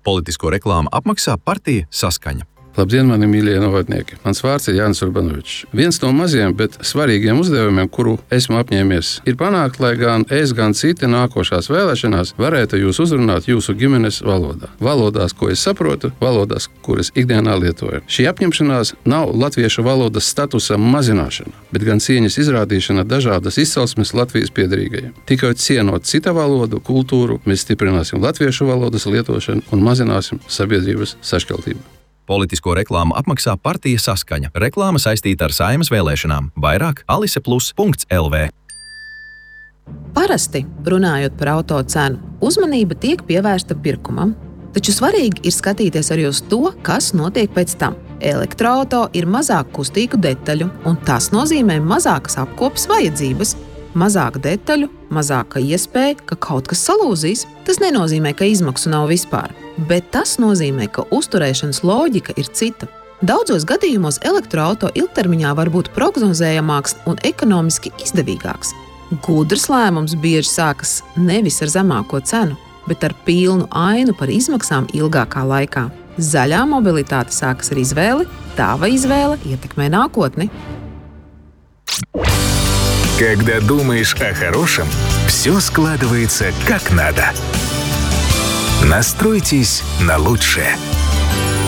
Politisko reklāmu apmaksā partija Saskaņa. Labdien, mani mīļie novatnieki! Mans vārds ir Jānis Urbanovičs. Viens no maziem, bet svarīgiem uzdevumiem, kuru esmu apņēmies, ir panākt, lai gan es, gan citi nākošās vēlēšanās varētu jūs uzrunāt jūsu ģimenes valodā. Valodās, ko es saprotu, valodās, kuras ikdienā lietoju. Šī apņemšanās nav latviešu valodas statusa mazināšana, bet gan cieņas izrādīšana dažādas izcelsmes Latvijas piedarīgajiem. Tikai cienot cita valodu, kultūru, mēs stiprināsim latviešu valodas lietošanu un mazināsim sabiedrības sašķeltību. Politisko reklāmu apmaksā partija Saskaņa. Reklāma saistīta ar Saeimas vēlēšanām. Vairāk aliseplus.lv. Parasti, runājot par auto cenu, uzmanība tiek pievērsta pirkumam. Taču svarīgi ir skatīties arī uz to, kas notiek pēc tam. Elektroauto ir mazāk kustīgu detaļu, un tas nozīmē mazākas apkopes vajadzības. Mazāk detaļu, mazāka iespēja, ka kaut kas salūzīs. Tas nenozīmē, ka izmaksu nav vispār, bet tas nozīmē, ka uzturēšanas loģika ir cita. Daudzos gadījumos elektroauto ilgtermiņā var būt prognozējamāks un ekonomiski izdevīgāks. Gudrs lēmums bieži sākas nevis ar zemāko cenu, bet ar pilnu ainu par izmaksām ilgākā laikā. Zaļā mobilitāte sākas ar izvēli, tava izvēle ietekmē nākotni. Когда думаешь о хорошем, все складывается как надо. Настройтесь на лучшее.